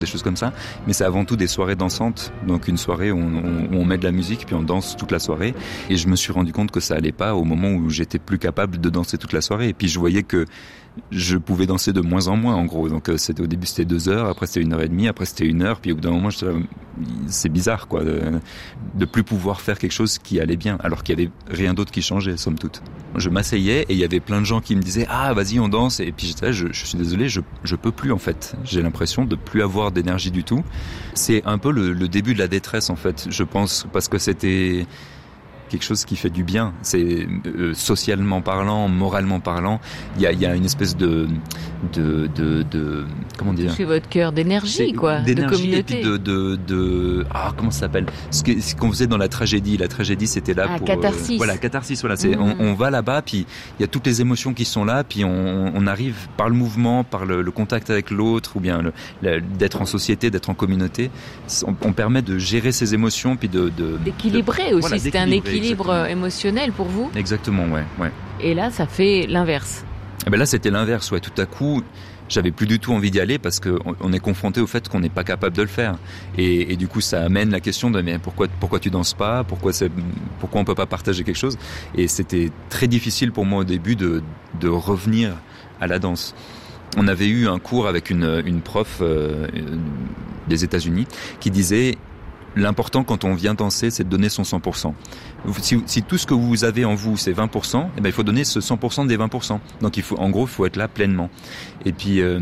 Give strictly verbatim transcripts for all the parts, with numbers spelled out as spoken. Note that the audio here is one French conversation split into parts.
des choses comme ça, mais c'est avant tout des soirées dansantes, donc une soirée où on, où on met de la musique puis on danse toute la soirée, et je me suis rendu compte que ça allait pas au moment où j'étais plus capable de danser toute la soirée, et puis je voyais que je pouvais danser de moins en moins en gros, donc c'était, au début c'était deux heures, après c'était une heure et demie, après c'était une heure, puis au bout d'un moment je, c'est bizarre quoi, de, de plus pouvoir faire quelque chose qui allait bien, alors qu'il y avait rien d'autre qui changeait somme toute. Je m'asseyais et il y avait plein de gens qui me disaient ah vas-y on danse, et puis j'étais là, je, je suis désolé, je, je peux plus en fait, j'ai l'impression de plus avoir d'énergie du tout. C'est un peu le, le début de la détresse en fait, je pense, parce que c'était quelque chose qui fait du bien. C'est euh, socialement parlant, moralement parlant, il y a, y a une espèce de, de, de, de comment dire, chez votre cœur d'énergie, c'est, quoi, d'énergie, de communauté. Et puis de, de, de, ah comment ça s'appelle, ce, que, ce qu'on faisait dans la tragédie. La tragédie, c'était là ah, pour catharsis. Euh, voilà, catharsis. Voilà, c'est, mmh. on, on va là-bas, puis il y a toutes les émotions qui sont là, puis on, on arrive par le mouvement, par le, le contact avec l'autre, ou bien le, le, d'être en société, d'être en communauté. On, on permet de gérer ses émotions, puis de, de d'équilibrer de, aussi. Voilà, c'était un équilibre exactement. émotionnel pour vous. Exactement, ouais, ouais. Et là, ça fait l'inverse. Eh ben là, c'était l'inverse, ouais. Tout à coup, j'avais plus du tout envie d'y aller parce que on est confronté au fait qu'on n'est pas capable de le faire. Et, et du coup, ça amène la question de mais pourquoi pourquoi tu danses pas, pourquoi c'est pourquoi on peut pas partager quelque chose. Et c'était très difficile pour moi au début de de revenir à la danse. On avait eu un cours avec une une prof euh, des États-Unis qui disait l'important quand on vient danser, c'est de donner son cent pour cent. Si, si tout ce que vous avez en vous, c'est vingt pour cent, eh ben, il faut donner ce cent pour cent des vingt pour cent. Donc, il faut, en gros, il faut être là pleinement. Et puis, euh,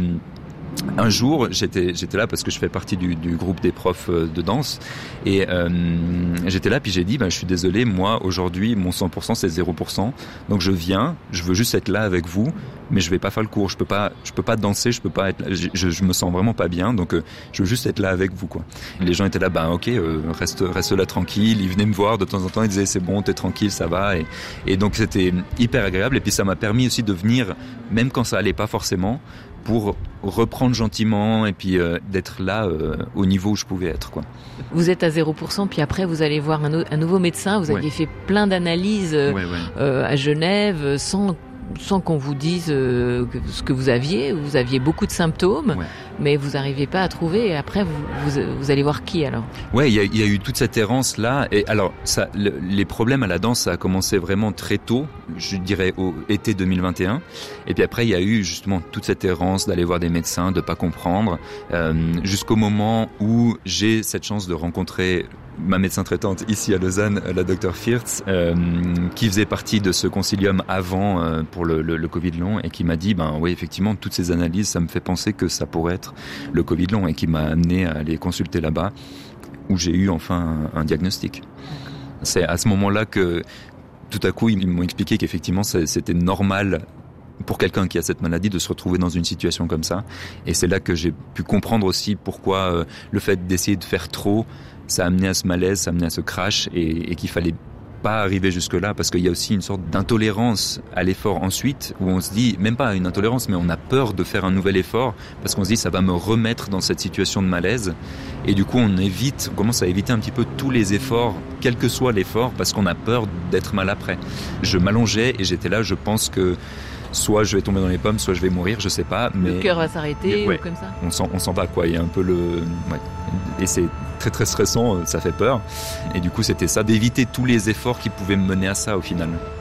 un jour, j'étais, j'étais là parce que je fais partie du, du groupe des profs de danse. Et euh, j'étais là, puis j'ai dit, ben, je suis désolé, moi, aujourd'hui, mon cent pour cent, c'est zéro pour cent. Donc, je viens, je veux juste être là avec vous, mais je vais pas faire le cours. Je peux pas, je peux pas danser, je peux pas être là. Je, je, je me sens vraiment pas bien, donc euh, je veux juste être là avec vous, quoi. Les gens étaient là, ben, ok, euh, reste, reste là tranquille. Ils venaient me voir de temps en temps, ils disaient, c'est bon, t'es tranquille, ça va. Et, et donc, c'était hyper agréable. Et puis, ça m'a permis aussi de venir, même quand ça allait pas forcément, pour reprendre gentiment et puis euh, d'être là euh, au niveau où je pouvais être, quoi. Vous êtes à zéro pour cent, puis après vous allez voir un, o- un nouveau médecin, vous aviez ouais. fait plein d'analyses euh, ouais, ouais. Euh, à Genève sans sans qu'on vous dise euh, ce que vous aviez. Vous aviez beaucoup de symptômes, ouais. mais vous n'arrivez pas à trouver. Et après, vous, vous, vous allez voir qui alors ? Ouais, il y a, y a eu toute cette errance là. Et alors, ça, le, les problèmes à la danse, ça a commencé vraiment très tôt. Je dirais au été deux mille vingt et un. Et puis après, il y a eu justement toute cette errance d'aller voir des médecins, de pas comprendre, euh, jusqu'au moment où j'ai cette chance de rencontrer ma médecin traitante ici à Lausanne, la docteure Firtz, euh, qui faisait partie de ce concilium avant euh, pour le, le, le Covid long et qui m'a dit, ben oui, effectivement, toutes ces analyses, ça me fait penser que ça pourrait être le Covid long et qui m'a amené à aller consulter là-bas où j'ai eu enfin un, un diagnostic. C'est à ce moment-là que tout à coup, ils m'ont expliqué qu'effectivement, c'était normal pour quelqu'un qui a cette maladie de se retrouver dans une situation comme ça. Et c'est là que j'ai pu comprendre aussi pourquoi euh, le fait d'essayer de faire trop, ça a amené à ce malaise, ça a amené à ce crash et, et qu'il fallait pas arriver jusque-là parce qu'il y a aussi une sorte d'intolérance à l'effort ensuite où on se dit, même pas une intolérance, mais on a peur de faire un nouvel effort parce qu'on se dit ça va me remettre dans cette situation de malaise et du coup on évite, on commence à éviter un petit peu tous les efforts, quel que soit l'effort, parce qu'on a peur d'être mal après. Je m'allongeais et j'étais là, je pense que soit je vais tomber dans les pommes, soit je vais mourir, je sais pas. Mais le cœur va s'arrêter ouais, ou comme ça. On s'en, on s'en va quoi. Il y a un peu le, ouais. Et c'est très très stressant, ça fait peur. Et du coup, c'était ça, d'éviter tous les efforts qui pouvaient me mener à ça au final.